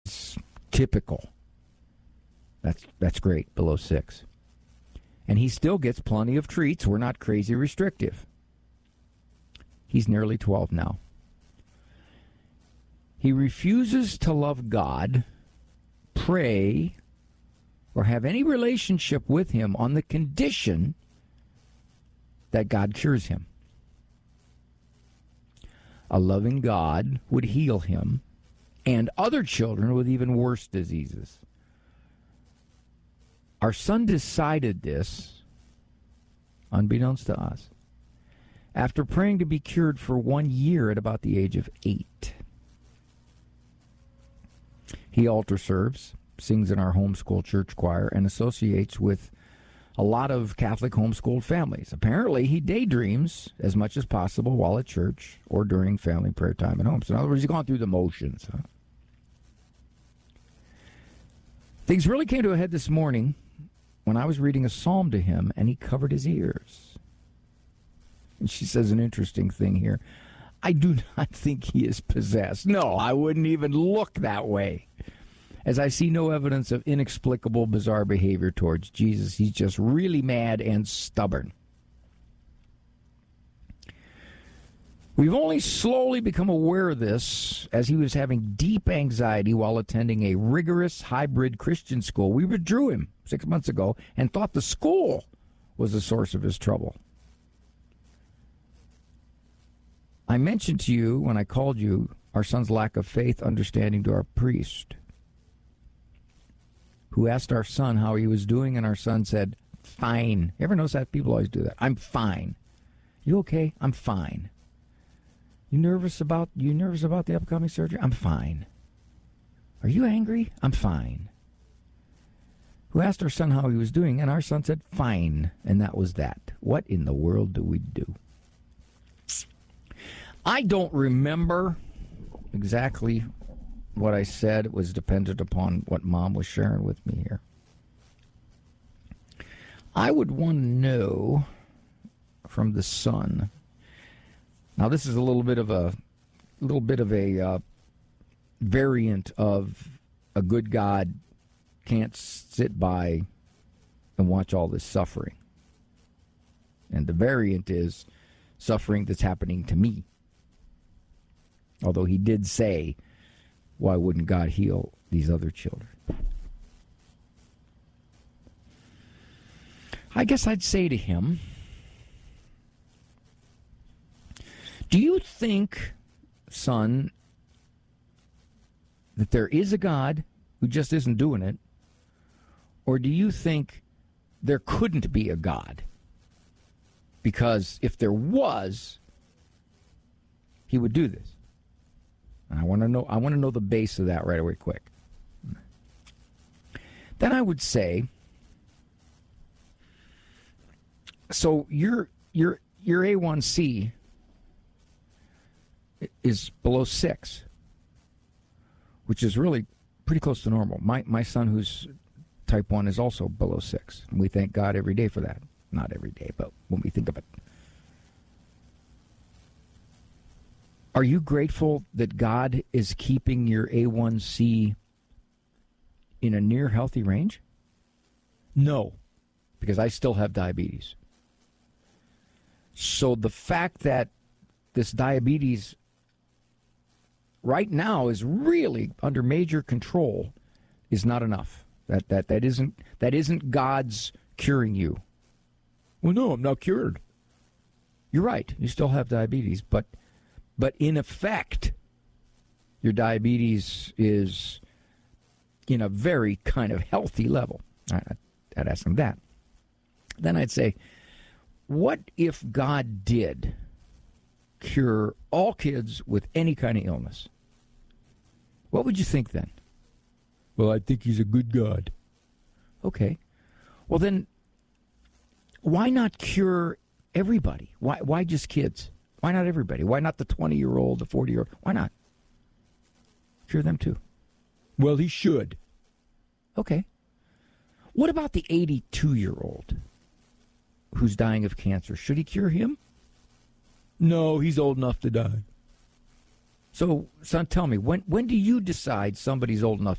That's typical. That's great, below 6. And he still gets plenty of treats. We're not crazy restrictive. He's nearly 12 now. He refuses to love God, pray, or have any relationship with him on the condition that God cures him. A loving God would heal him and other children with even worse diseases. Our son decided this, unbeknownst to us, after praying to be cured for 1 year at about the age of 8. He altar serves, sings in our homeschool church choir, and associates with a lot of Catholic homeschooled families. Apparently, he daydreams as much as possible while at church or during family prayer time at home. So in other words, he's gone through the motions. Things really came to a head this morning when I was reading a psalm to him, and he covered his ears. And she says an interesting thing here. I do not think he is possessed. No, I wouldn't even look that way. As I see no evidence of inexplicable, bizarre behavior towards Jesus. He's just really mad and stubborn. We've only slowly become aware of this as he was having deep anxiety while attending a rigorous hybrid Christian school. We withdrew him 6 months ago and thought the school was the source of his trouble. I mentioned to you when I called you our son's lack of faith understanding to our priest, who asked our son how he was doing, and our son said, fine. You ever notice that? People always do that. I'm fine. You okay? I'm fine. You nervous about the upcoming surgery? I'm fine. Are you angry? I'm fine. Who asked our son how he was doing, and our son said, fine. And that was that. What in the world do we do? I don't remember exactly what I said. It was dependent upon what Mom was sharing with me here. I would want to know from the son. Now, this is a little bit of a variant of a good God can't sit by and watch all this suffering. And the variant is suffering that's happening to me. Although he did say, why wouldn't God heal these other children? I guess I'd say to him, do you think, son, that there is a God who just isn't doing it? Or do you think there couldn't be a God? Because if there was, he would do this. And I want to know the base of that right away quick. Then I would say, so your A1C is below 6, which is really pretty close to normal. My son, who's type 1, is also below 6. And we thank God every day for that. Not every day, but when we think of it. Are you grateful that God is keeping your A1C in a near healthy range? No, because I still have diabetes. So the fact that this diabetes right now is really under major control is not enough. That isn't God's curing you. Well, no, I'm not cured. You're right. You still have diabetes, but in effect, your diabetes is in a very kind of healthy level. I'd ask him that. Then I'd say, what if God did cure all kids with any kind of illness? What would you think then? Well, I think he's a good God. Okay. Well, then, why not cure everybody? Why just kids? Why not everybody? Why not the 20-year-old, the 40-year-old? Why not? Cure them too. Well, he should. Okay. What about the 82-year-old who's dying of cancer? Should he cure him? No, he's old enough to die. So, son, tell me, when do you decide somebody's old enough